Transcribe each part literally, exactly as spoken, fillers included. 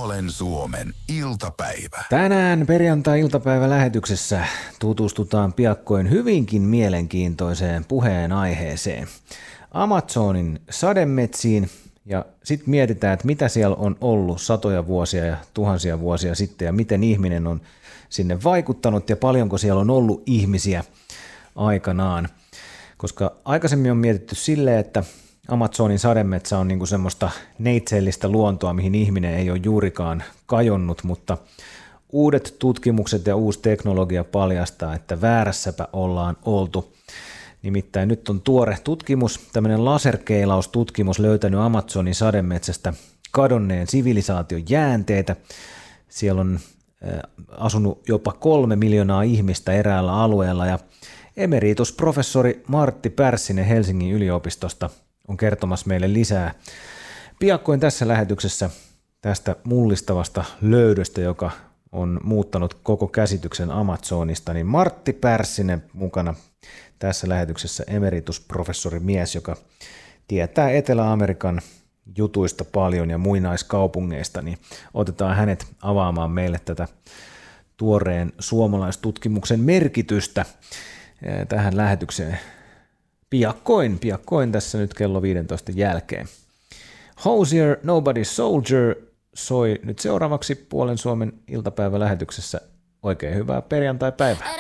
Puolen Suomen iltapäivä. Tänään perjantai-iltapäivä lähetyksessä tutustutaan piakkoin hyvinkin mielenkiintoiseen puheenaiheeseen. Amazonin sademetsiin ja sitten mietitään, että mitä siellä on ollut satoja vuosia ja tuhansia vuosia sitten ja miten ihminen on sinne vaikuttanut ja paljonko siellä on ollut ihmisiä aikanaan. Koska aikaisemmin on mietitty silleen, että Amazonin sademetsä on niinku semmoista neitsellistä luontoa, mihin ihminen ei ole juurikaan kajonnut, mutta uudet tutkimukset ja uusi teknologia paljastaa, että väärässäpä ollaan oltu. Nimittäin nyt on tuore tutkimus, tämmöinen laserkeilaustutkimus löytänyt Amazonin sademetsästä kadonneen sivilisaation jäänteitä. Siellä on asunut jopa kolme miljoonaa ihmistä eräällä alueella ja emeritusprofessori Martti Pärssinen Helsingin yliopistosta on kertomassa meille lisää piakkoin tässä lähetyksessä tästä mullistavasta löydöstä, joka on muuttanut koko käsityksen Amazonista, niin Martti Pärssinen mukana tässä lähetyksessä emeritusprofessori mies, joka tietää Etelä-Amerikan jutuista paljon ja muinaiskaupungeista, niin otetaan hänet avaamaan meille tätä tuoreen suomalaistutkimuksen merkitystä tähän lähetykseen. Piakkoin, piakkoin tässä nyt kello viisitoista jälkeen. Hozier, Nobody Soldier soi nyt seuraavaksi Puolen Suomen iltapäivälähetyksessä. Oikein hyvää perjantai-päivää.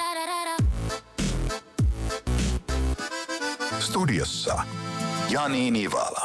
Studiossa Jani Nivala.